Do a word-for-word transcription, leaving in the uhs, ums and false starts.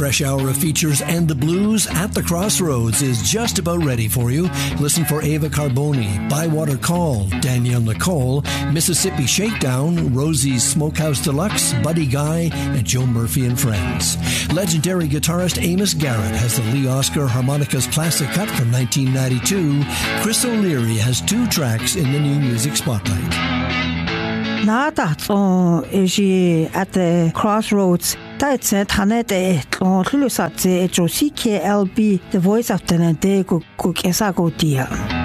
fresh hour of features and the blues at the Crossroads is just about ready for you. Listen for Ava Carboni, Bywater Call, Danielle Nicole, Mississippi Shakedown, Rosie's Smokehouse Deluxe, Buddy Guy, and Joe Murphy and Friends. Legendary guitarist Amos Garrett has the Lee Oscar Harmonicas Classic Cut from nineteen ninety-two. Chris O'Leary has two tracks in the New Music Spotlight. 나다서 이제 at the Crossroads that's 타네데 tlulusadze jo C K L B the voice of the day go go kesago dia